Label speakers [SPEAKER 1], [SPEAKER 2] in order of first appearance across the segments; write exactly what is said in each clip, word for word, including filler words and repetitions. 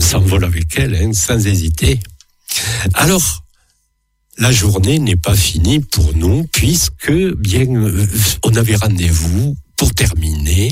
[SPEAKER 1] s'envole avec elle, hein, sans hésiter. Alors, la journée n'est pas finie pour nous, puisque bien, euh, on avait rendez-vous pour terminer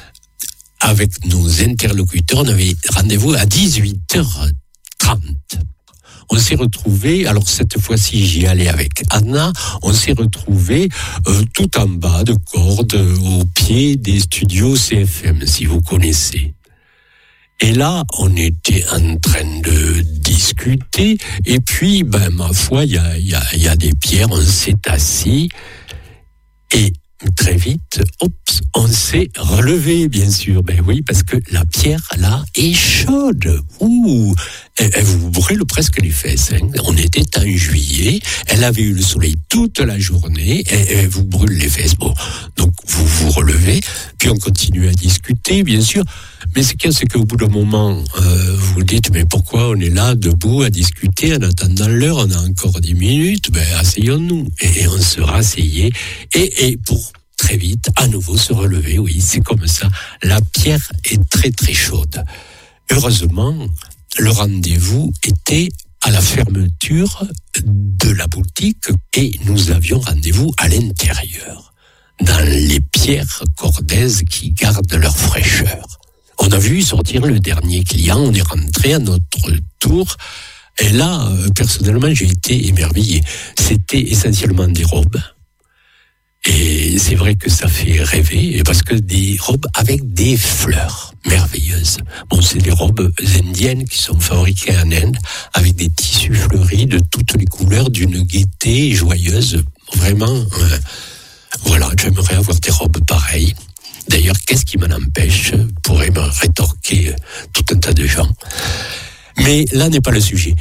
[SPEAKER 1] avec nos interlocuteurs. On avait rendez-vous à dix-huit heures trente. On s'est retrouvés, alors cette fois-ci j'y allais avec Anna, on s'est retrouvés euh, tout en bas de corde, euh, au pied des studios C F M, si vous connaissez. Et là, on était en train de discuter, et puis, ben, ma foi, il y a, y a, y a des pierres, on s'est assis, et très vite, oups, on s'est relevé, bien sûr. Ben oui, parce que la pierre, là, est chaude. Ouh, elle, elle vous brûle presque les fesses. Hein. On était en juillet, elle avait eu le soleil toute la journée, elle, elle vous brûle les fesses. Bon, donc vous vous relevez, puis on continue à discuter, bien sûr. Mais ce qu'il y a, c'est qu'au bout d'un moment, euh, vous vous dites, mais pourquoi on est là, debout, à discuter, en attendant l'heure, on a encore dix minutes, ben, asseyons-nous. Et, et on se rasseyait, et, et pour très vite, à nouveau se relever, oui, c'est comme ça. La pierre est très très chaude. Heureusement, le rendez-vous était à la fermeture de la boutique, et nous avions rendez-vous à l'intérieur, dans les pierres cordaises qui gardent leur fraîcheur. On a vu sortir le dernier client, on est rentré à notre tour, et là, euh, personnellement, j'ai été émerveillé. C'était essentiellement des robes, et c'est vrai que ça fait rêver, parce que des robes avec des fleurs merveilleuses. Bon, c'est des robes indiennes qui sont fabriquées en Inde, avec des tissus fleuris de toutes les couleurs, d'une gaieté joyeuse, vraiment, euh, voilà, j'aimerais avoir des robes pareilles. D'ailleurs, qu'est-ce qui m'en empêche, pourrait me rétorquer tout un tas de gens. Mais là n'est pas le sujet.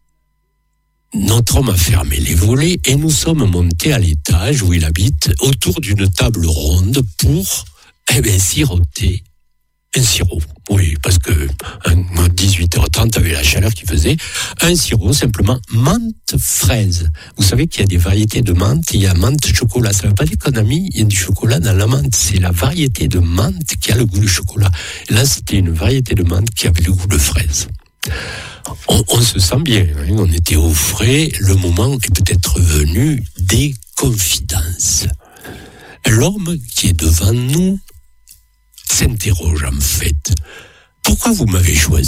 [SPEAKER 1] Notre homme a fermé les volets et nous sommes montés à l'étage où il habite, autour d'une table ronde pour, eh bien, siroter un sirop. Oui, parce que à dix-huit heures trente, avec la chaleur qu'il faisait, un sirop simplement menthe fraise. Vous savez qu'il y a des variétés de menthe, il y a menthe chocolat. Ça ne veut pas dire qu'on a mis il y a du chocolat dans la menthe, c'est la variété de menthe qui a le goût de chocolat. Là, c'était une variété de menthe qui avait le goût de fraise. On, on se sent bien, hein, on était au frais, le moment est peut-être venu des confidences. L'homme qui est devant nous s'interroge en fait. Pourquoi vous m'avez choisi ?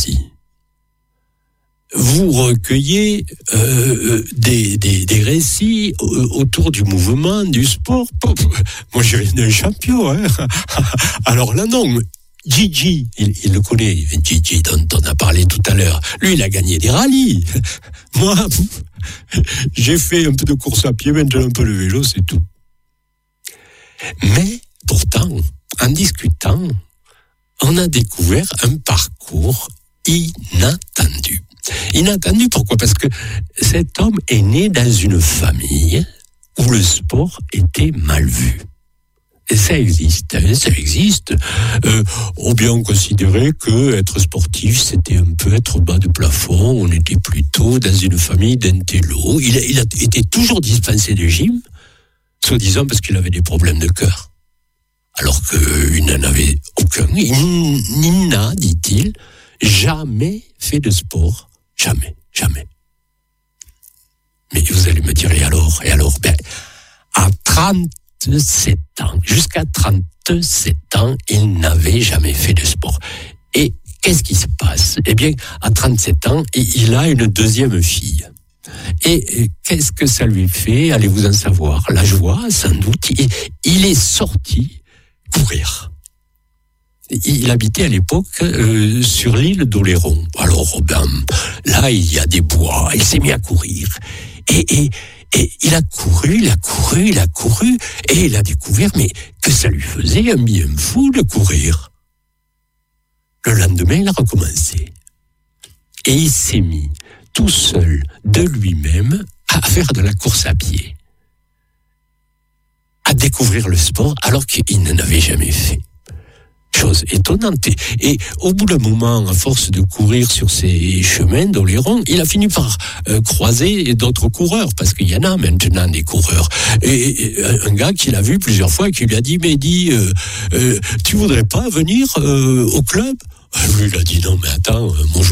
[SPEAKER 1] Vous recueillez euh, des, des, des récits autour du mouvement, du sport. Moi, j'ai rien d'un champion. Hein. Alors là, non. Gigi, il, il le connaît, Gigi dont on a parlé tout à l'heure. Lui, il a gagné des rallyes. Moi, j'ai fait un peu de course à pied, maintenant un peu de vélo, c'est tout. Mais pourtant, en discutant, on a découvert un parcours inattendu. Inattendu, pourquoi ? Parce que cet homme est né dans une famille où le sport était mal vu. Et ça existe, hein, ça existe. Euh, on bien considérait que être sportif, c'était un peu être bas de plafond. On était plutôt dans une famille d'intello. Il a, il a été toujours dispensé de gym, soi-disant parce qu'il avait des problèmes de cœur. Alors qu'il n'en avait aucun. Il, il n'a, dit-il, jamais fait de sport. Jamais, jamais. Mais vous allez me dire, et alors, et alors, ben, à trente-sept ans, jusqu'à trente-sept ans, il n'avait jamais fait de sport. Et qu'est-ce qui se passe ? Eh bien, à trente-sept ans, il a une deuxième fille. Et qu'est-ce que ça lui fait ? Allez-vous en savoir ? La joie, sans doute. Il, il est sorti courir. Il habitait à l'époque euh, sur l'île d'Oléron. Alors, ben, là, il y a des bois. Il s'est mis à courir. Et, et, et il a couru, il a couru, il a couru. Et il a découvert, mais que ça lui faisait un bien fou de courir. Le lendemain, il a recommencé. Et il s'est mis tout seul, de lui-même, à faire de la course à pied. À découvrir le sport alors qu'il n'en avait jamais fait. Chose étonnante. Et au bout d'un moment, à force de courir sur ces chemins d'Oléron, il a fini par euh, croiser d'autres coureurs, parce qu'il y en a maintenant des coureurs. Et, et un gars qu'il a vu plusieurs fois et qui lui a dit, mais dis, euh, euh, tu voudrais pas venir euh, au club ? Lui, il a dit, non, mais attends, mon